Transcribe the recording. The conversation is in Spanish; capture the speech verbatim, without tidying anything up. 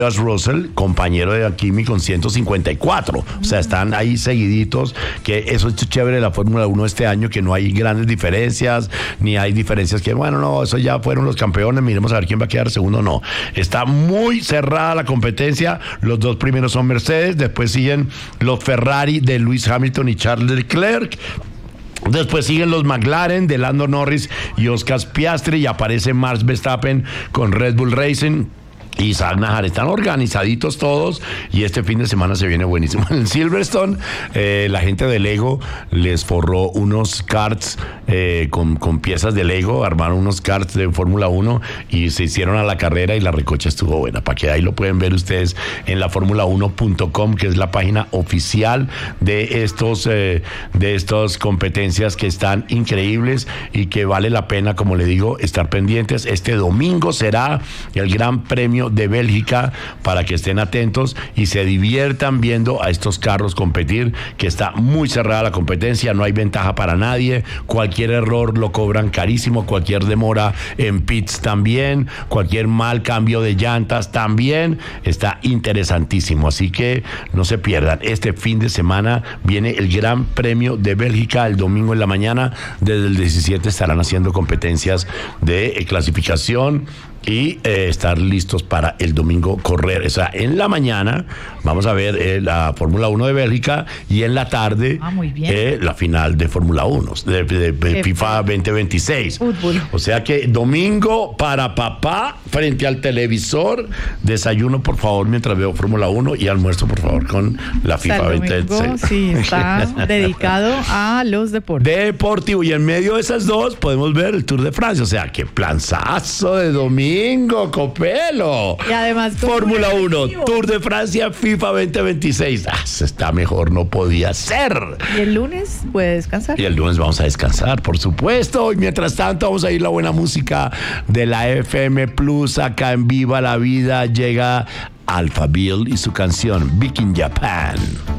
Russell, compañero de Kimi con ciento cincuenta y cuatro. O sea, están ahí seguiditos, que eso es chévere de la Fórmula uno este año, que no hay grandes diferencias, ni hay diferencias que, bueno, no, eso ya fueron los campeones, miremos a ver quién va a quedar segundo, no. Está muy cerrada la competencia, los dos primeros son Mercedes, después siguen los Ferrari de Lewis Hamilton y Charles Leclerc. Después siguen los McLaren de Lando Norris y Oscar Piastri, y aparece Max Verstappen con Red Bull Racing y Zach Najar. Están organizaditos todos, y este fin de semana se viene buenísimo. En Silverstone, eh, la gente de Lego les forró unos karts eh, con, con piezas de Lego, armaron unos karts de Fórmula uno y se hicieron a la carrera, y la recocha estuvo buena, para que ahí lo pueden ver ustedes en la fórmula uno punto com, que es la página oficial de estos eh, de estas competencias, que están increíbles y que vale la pena, como le digo, estar pendientes. Este domingo será el Gran Premio de Bélgica, para que estén atentos y se diviertan viendo a estos carros competir, que está muy cerrada la competencia, no hay ventaja para nadie, cualquier error lo cobran carísimo, cualquier demora en pits también, cualquier mal cambio de llantas también, está interesantísimo, así que no se pierdan. Este fin de semana viene el Gran Premio de Bélgica, el domingo en la mañana, desde el diecisiete estarán haciendo competencias de eh, clasificación y eh, estar listos para el domingo correr. O sea, en la mañana vamos a ver eh, la Fórmula uno de Bélgica, y en la tarde ah, muy bien. Eh, la final de Fórmula uno, de, de, de FIFA veinte veintiséis. Fútbol. O sea que domingo para papá frente al televisor, desayuno por favor mientras veo Fórmula uno, y almuerzo por favor con la FIFA veinte veintiséis. Sí, está dedicado a los deportes. Deportivo, y en medio de esas dos podemos ver el Tour de Francia. O sea, qué planzazo de domingo. Domingo, Copelo. Y además Fórmula uno, Tour de Francia, FIFA veinte veintiséis. Ah, está mejor, no podía ser. ¿Y el lunes puede descansar? Y el lunes vamos a descansar, por supuesto. Y mientras tanto vamos a ir la buena música de la F M Plus acá en Viva la Vida. Llega Alphaville y su canción Big in Japan.